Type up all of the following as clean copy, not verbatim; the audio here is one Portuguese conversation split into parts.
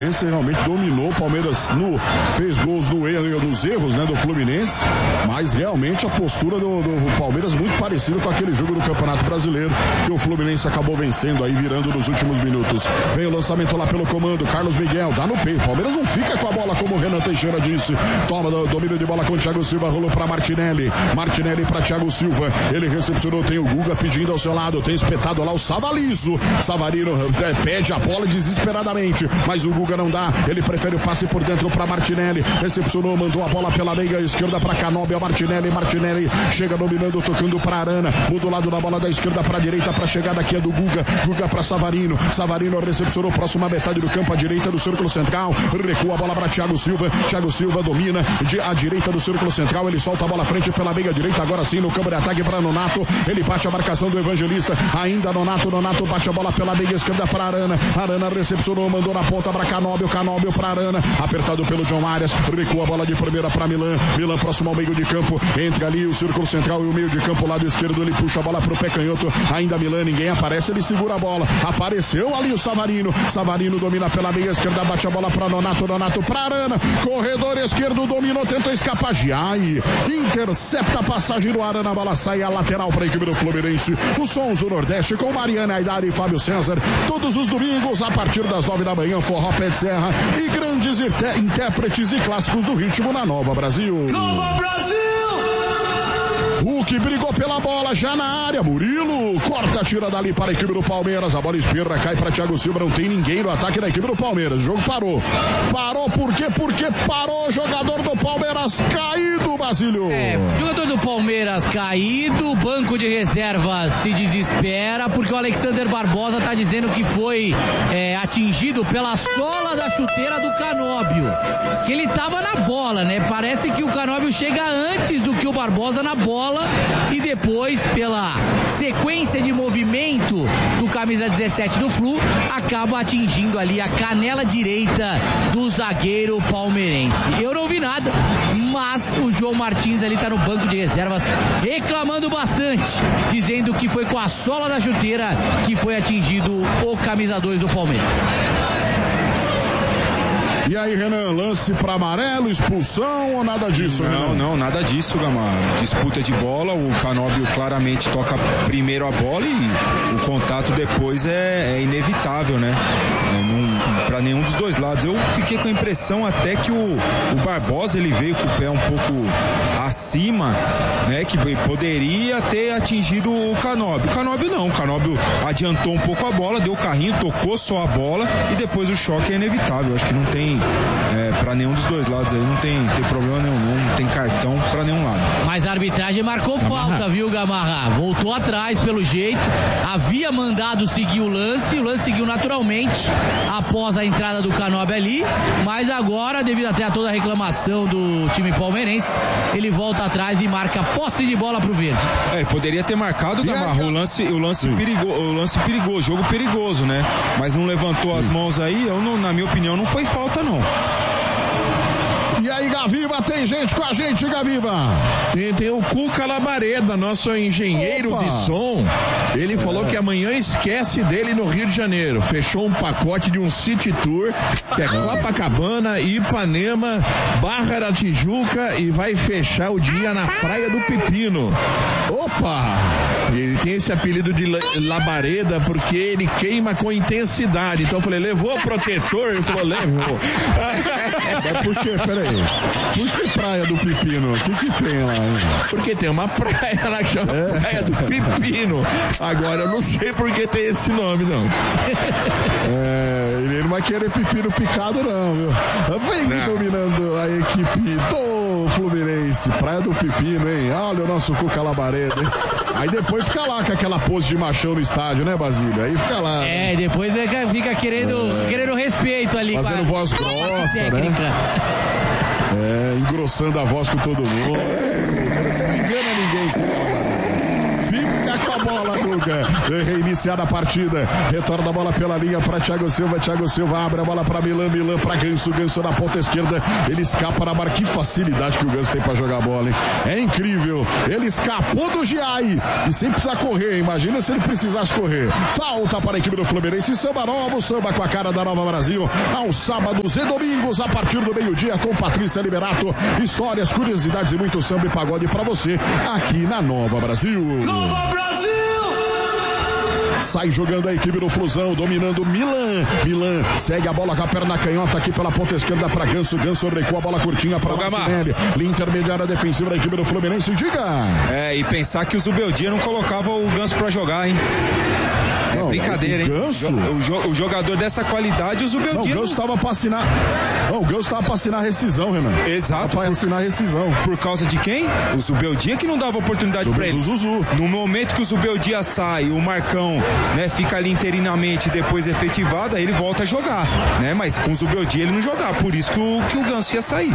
Esse realmente dominou, o Palmeiras fez gols nos erros, né, do Fluminense, mas realmente a postura do Palmeiras muito parecida com aquele jogo do Campeonato Brasileiro que o Fluminense acabou vencendo aí, virando nos últimos minutos. Vem o lançamento lá pelo comando, Carlos Miguel, dá no peito, Palmeiras não fica com a bola como o Renan Teixeira disse, toma domínio de bola com o Thiago Silva, rolou para Martinelli para Thiago Silva, ele recepcionou, tem o Guga pedindo ao seu lado, tem espetado lá o Savalizo, Savarino pede a bola desesperadamente, mas o Guga não dá, ele prefere o passe por dentro para Martinelli, recepcionou, mandou a bola pela meia esquerda para Canóbio, Martinelli chega dominando, tocando para Arana, muda o lado da bola da esquerda para a direita, para a chegada aqui é do Guga para Savarino recepcionou, próxima metade do campo, à direita do círculo central, recua a bola para Thiago Silva domina à direita do círculo central, ele solta a bola à frente pela meia direita, agora sim no campo de ataque para Nonato, ele bate a marcação do Evangelista, ainda Nonato bate a bola pela meia esquerda para Arana recepcionou, mandou na ponta para Canóbio para Arana, apertado pelo John Arias, recua a bola de primeira para Milan próximo ao meio de campo, entre ali o círculo central e o meio de campo, lado esquerdo, ele puxa a bola pro pé canhoto, ainda Milan, ninguém aparece, ele segura a bola, apareceu ali o Savarino domina pela meia esquerda, bate a bola para Nonato para Arana, corredor esquerdo, dominou, tenta escapar, Giai intercepta a passagem do Arana, a bola sai a lateral para a equipe do Fluminense. Os sons do Nordeste com Mariana Aidar e Fábio César, todos os domingos a partir das 9 da manhã, forró pé de serra e grandes intérpretes e clássicos do ritmo na Nova Brasil. Nova Brasil! Hulk brigou pela bola, já na área, Murilo corta, tira dali para a equipe do Palmeiras, a bola espirra, cai para Thiago Silva, não tem ninguém no ataque da equipe do Palmeiras, o jogo parou por quê? Porque parou o jogador do Palmeiras caído, Basílio. Jogador do Palmeiras caído, banco de reservas se desespera, porque o Alexander Barbosa tá dizendo que foi atingido pela sola da chuteira do Canóbio, que ele tava na bola, né? Parece que o Canóbio chega antes do que o Barbosa na bola, e depois, pela sequência de movimento do camisa 17 do Flu, acaba atingindo ali a canela direita do zagueiro palmeirense. Eu não vi nada, mas o João Martins ali tá no banco de reservas reclamando bastante, dizendo que foi com a sola da chuteira que foi atingido o camisa 2 do Palmeiras. E aí, Renan, lance para amarelo, expulsão ou nada disso? Não, nada disso, Gama. Disputa de bola, o Canóbio claramente toca primeiro a bola e o contato depois é inevitável, né? Para nenhum dos dois lados. Eu fiquei com a impressão até que o Barbosa, ele veio com o pé um pouco acima, né? Que poderia ter atingido o Canóbio. O Canóbio adiantou um pouco a bola, deu o carrinho, tocou só a bola e depois o choque é inevitável. Acho que não tem para nenhum dos dois lados aí, não tem problema nenhum, não tem cartão para nenhum lado. Mas a arbitragem marcou falta, viu, Gamarra? Voltou atrás pelo jeito, havia mandado seguir o lance seguiu naturalmente após a entrada do Canóbio ali, mas agora, devido até a toda a reclamação do time palmeirense, ele volta atrás e marca posse de bola pro verde. Poderia ter marcado, Gamarra, o lance perigoso, jogo perigoso, né? Mas não levantou as mãos aí, na minha opinião, não foi falta, não. E aí, Gaviva, tem gente com a gente, Gaviva? Tem o Cuca Labareda, nosso engenheiro de som. Ele falou que amanhã esquece dele no Rio de Janeiro. Fechou um pacote de um City Tour, que é Copacabana, Ipanema, Barra da Tijuca, e vai fechar o dia na Praia do Pepino. Opa! Ele tem esse apelido de Labareda porque ele queima com intensidade. Então eu falei, levou protetor? Ele falou, levou. Por quê? Peraí. Por que Praia do Pepino? O que tem lá? Porque tem uma praia lá que chama Praia do Pepino. Agora eu não sei por que tem esse nome, não. Ele não vai querer pepino picado, não, viu? Vem dominando a equipe do Fluminense. Praia do Pepino, hein? Olha o nosso Cuca Labareda, hein? Aí depois fica lá com aquela pose de machão no estádio, né, Basílio? Aí fica lá. Depois fica querendo respeito ali. Fazendo voz grossa, né? Engrossando a voz com todo mundo. Você não engana ninguém. Fica com a bola bola, Cuca. Reiniciada a partida. Retorna a bola pela linha para Thiago Silva abre a bola para Milan para Ganso na ponta esquerda. Ele escapa na marca. Que facilidade que o Ganso tem para jogar a bola, hein? É incrível. Ele escapou do Giai e sem precisar correr. Imagina se ele precisasse correr. Falta para a equipe do Fluminense. Samba novo, samba com a cara da Nova Brasil. Aos sábados e domingos, a partir do meio-dia, com Patrícia Liberato. Histórias, curiosidades e muito samba e pagode para você aqui na Nova Brasil. Nova Brasil! Sai jogando a equipe do Flusão, dominando Milan segue a bola com a perna canhota aqui pela ponta esquerda para Ganso recua a bola curtinha para Martinelli. Linha intermediária defensiva da equipe do Fluminense, diga. E pensar que o Zubeldia não colocava o Ganso para jogar, hein? Não, brincadeira, hein? Ganso? O jogador dessa qualidade, o Zubeldia. O Ganso estava para assinar. O Ganso estava para assinar rescisão, Renan. Exato. Para assinar rescisão. Por causa de quem? O Zubeldia, que não dava oportunidade para ele. Zuzu. No momento que o Zubeldia sai, o Marcão, né, fica ali interinamente depois efetivado, aí ele volta a jogar, né? Mas com o Zubeldia ele não jogava, por isso que o Ganso ia sair.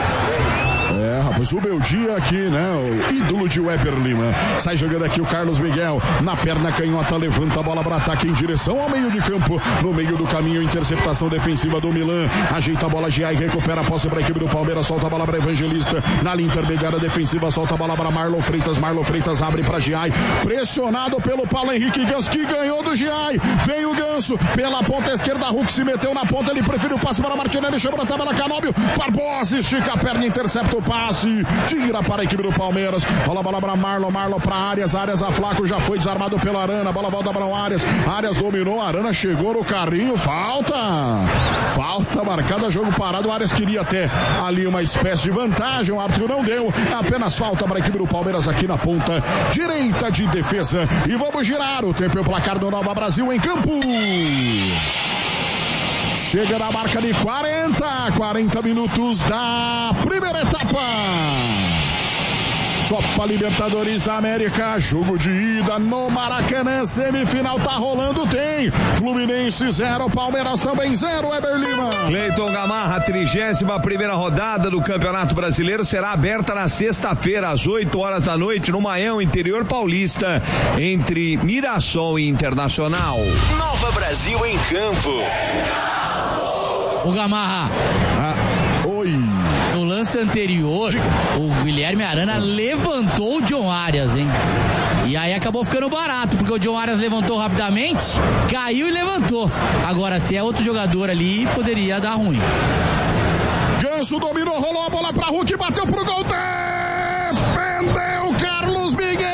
Rapaz, o Beldia aqui, né? O ídolo de Weber Lima. Sai jogando aqui o Carlos Miguel. Na perna canhota, levanta a bola para ataque em direção ao meio de campo. No meio do caminho, interceptação defensiva do Milan. Ajeita a bola, Giai recupera a posse para a equipe do Palmeiras. Solta a bola para Evangelista. Na linha intermediária defensiva, solta a bola para Marlon Freitas abre para Giai. Pressionado pelo Paulo Henrique Ganso, que ganhou do Giai. Vem o Ganso pela ponta esquerda. Hulk se meteu na ponta. Ele prefere o passe para Martinelli. Chama a tabela Canóbio. Barbosa estica a perna, intercepta o passe. Tira para a equipe do Palmeiras. Bola para Marlon para Arias a Flaco já foi desarmado pela Arana. Bola volta para o Arias dominou, Arana chegou no carrinho. Falta marcada, jogo parado. O Arias queria ter ali uma espécie de vantagem, o árbitro não deu. Apenas falta para a equipe do Palmeiras aqui na ponta direita de defesa. E vamos girar o tempo e o placar do Nova Brasil em campo. Chega na marca de 40 minutos da primeira etapa. Copa Libertadores da América, jogo de ida no Maracanã, semifinal tá rolando, tem Fluminense 0, Palmeiras também 0, Weber Lima. Cleiton Gamarra, a 31ª rodada do Campeonato Brasileiro será aberta na sexta-feira, às 8 horas da noite, no Maião, interior paulista, entre Mirassol e Internacional. Nova Brasil em campo. O Gamarra. Oi. No lance anterior, o Guilherme Arana levantou o John Arias, hein? E aí acabou ficando barato, porque o John Arias levantou rapidamente, caiu e levantou. Agora, se é outro jogador ali, poderia dar ruim. Ganso dominou, rolou a bola pra Hulk, bateu pro gol, defendeu Carlos Miguel.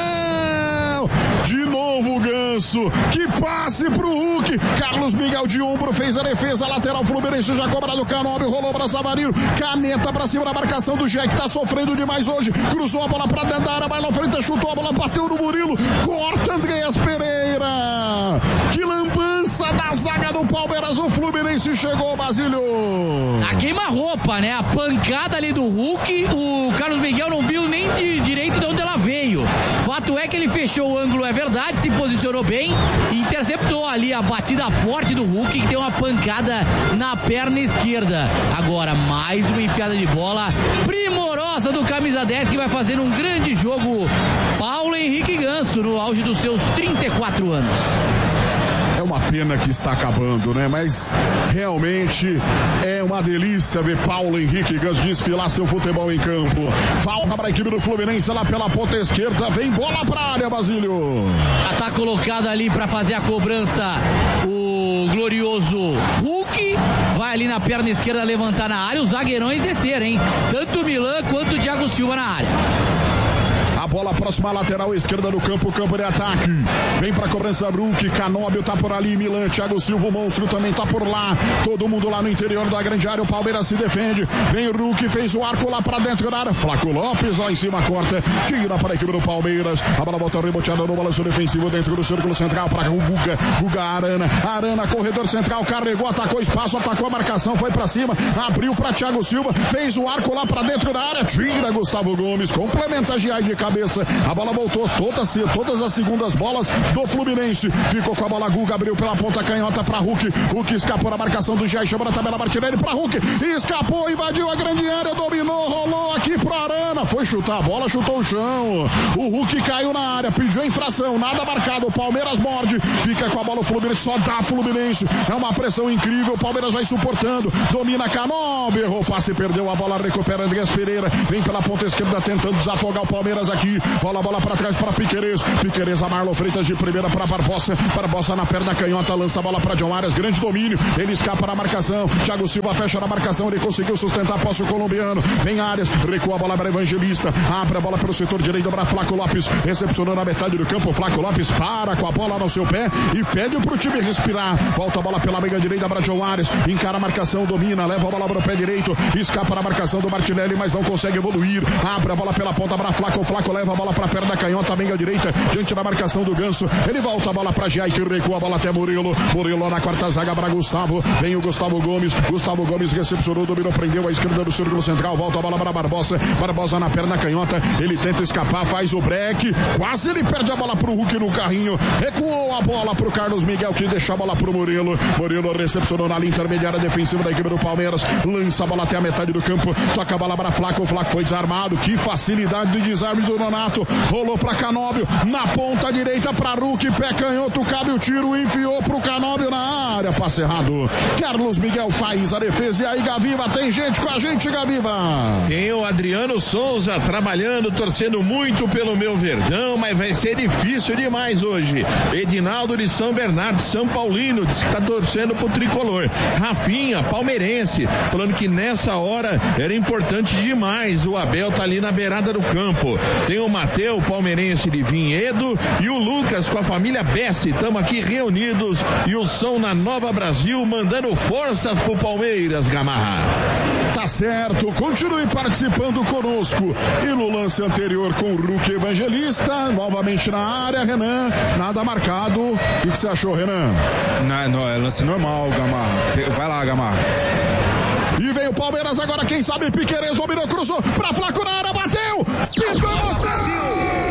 De novo o Ganso, que passe pro Hulk. Carlos Miguel de ombro fez a defesa, lateral Fluminense já cobrado, Canóbio rolou pra Savarino, caneta pra cima da marcação do Jack, tá sofrendo demais hoje, cruzou a bola pra dentro da área, Marlon Freitas chutou a bola, bateu no Murilo, corta Andreas Pereira. Que lambança da zaga do Palmeiras, o Fluminense chegou, Basílio. A queima-roupa, né? A pancada ali do Hulk, o Carlos Miguel não viu nem de direito de onde ela veio. Fato é que ele fechou o ângulo, é verdade, se posicionou bem e interceptou ali a batida forte do Hulk, que tem uma pancada na perna esquerda. Agora, mais uma enfiada de bola primorosa do camisa 10, que vai fazer um grande jogo, Paulo Henrique Ganso, no auge dos seus 34 anos. É uma pena que está acabando, né? Mas realmente é uma delícia ver Paulo Henrique Ganso desfilar seu futebol em campo. Falta para a equipe do Fluminense lá pela ponta esquerda. Vem bola para a área, Basílio. Tá colocado ali para fazer a cobrança o glorioso Hulk. Vai ali na perna esquerda levantar na área. Os zagueirões desceram, hein? Tanto o Milan quanto o Thiago Silva na área. A bola próxima à lateral esquerda do campo de ataque. Vem pra cobrança Hulk, Canóbio tá por ali, Milan, Thiago Silva, o monstro também tá por lá. Todo mundo lá no interior da grande área, o Palmeiras se defende. Vem o Hulk, fez o arco lá pra dentro da área. Flaco Lopes lá em cima, corta, tira para a equipe do Palmeiras. A bola volta reboteada no balanço defensivo dentro do círculo central para o Guga Arana, corredor central, carregou, atacou espaço, atacou a marcação, foi pra cima, abriu pra Thiago Silva, fez o arco lá pra dentro da área, tira Gustavo Gomes, complementa Giai de cabeça. cabeça. A bola voltou, todas as segundas bolas do Fluminense. Ficou com a bola Guga, abriu pela ponta canhota pra Hulk. Hulk escapou na marcação do Jair, chamou na tabela Martinelli pra Hulk. Escapou, invadiu a grande área, dominou, rolou aqui pro Arana. Foi chutar a bola, chutou o chão. O Hulk caiu na área, pediu a infração, nada marcado. O Palmeiras morde, fica com a bola o Fluminense, só dá Fluminense. É uma pressão incrível, o Palmeiras vai suportando. Domina Canóbio, errou o passe, perdeu a bola, recupera Andrés Pereira. Vem pela ponta esquerda tentando desafogar o Palmeiras aqui. Bola pra trás para Piquerez. Piquerez a Marlon Freitas de primeira para Barbosa. Barbosa na perna canhota, lança a bola para John Arias, grande domínio. Ele escapa na marcação. Thiago Silva fecha na marcação, ele conseguiu sustentar a posse o colombiano. Vem Arias, recua a bola para Evangelista. Abre a bola pelo setor direito para Flaco Lopes. Recepcionou na metade do campo. Flaco Lopes para com a bola no seu pé e pede pro time respirar. Volta a bola pela meia direita para John Arias. Encara a marcação, domina, leva a bola para o pé direito. Escapa na marcação do Martinelli, mas não consegue evoluir. Abre a bola pela ponta para Flaco. Flaco leva a bola para a perna canhota, meia direita, diante da marcação do Ganso. Ele volta a bola para Jair, que recua a bola até Murilo. Murilo na quarta zaga para Gustavo. Vem o Gustavo Gomes. Gustavo Gomes recepcionou, dominou, prendeu a esquerda do círculo central. Volta a bola para Barbosa. Barbosa na perna canhota. Ele tenta escapar, faz o break. Quase ele perde a bola pro Hulk no carrinho. Recuou a bola pro Carlos Miguel, que deixa a bola pro Murilo. Murilo recepcionou na linha intermediária defensiva da equipe do Palmeiras. Lança a bola até a metade do campo. Toca a bola para Flaco. O Flaco foi desarmado. Que facilidade de desarme do Nonato. Rolou para Canóbio. Na ponta direita para Hulk. Pé canhoto. Cabe o tiro. Enfiou pro Canóbio na área. Passe errado. Carlos Miguel faz a defesa. E aí, Gaviva, tem gente com a gente, Gaviva. Tem o Adriano Souza trabalhando, torcendo muito pelo meu Verdão, mas vai ser difícil demais hoje. Edinaldo de São Bernardo, São Paulino, diz que tá torcendo pro tricolor. Rafinha, palmeirense, falando que nessa hora era importante demais. O Abel tá ali na beirada do campo. Tem o Mateu, palmeirense de Vinhedo, e o Lucas com a família Bessi. Estamos aqui reunidos e o som na Nova Brasil mandando forças pro Palmeiras, Gamarra. Tá certo, continue participando conosco. E no lance anterior com o Hulk Evangelista, novamente na área, Renan, nada marcado. O que você achou, Renan? Não, é lance normal, Gamarra. Vai lá, Gamarra. E vem o Palmeiras agora, quem sabe Piquerez dominou, cruzou pra Flaco na área, bateu! Pintou emoção!